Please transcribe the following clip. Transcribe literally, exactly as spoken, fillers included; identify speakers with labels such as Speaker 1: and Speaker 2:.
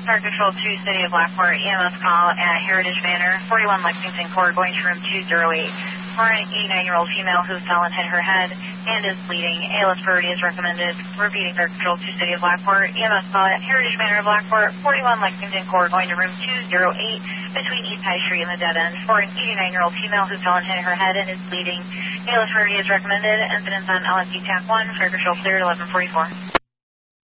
Speaker 1: Fire Control two, City of Blackport, E M S call at Heritage Manor, forty-one Lexington Court, going to room two oh eight. For an eighty-nine-year-old female who fell and hit her head and is bleeding, A L S priority is recommended. Repeating Fire Control two, City of Blackport, E M S call at Heritage Manor, Blackport, forty-one Lexington Court, going to room two oh eight between East High Street and the dead end. For an eighty-nine-year-old female who fell and hit her head and is bleeding, A L S priority is recommended. Incidents on L S D TAC one, Fire Control cleared, eleven forty-four.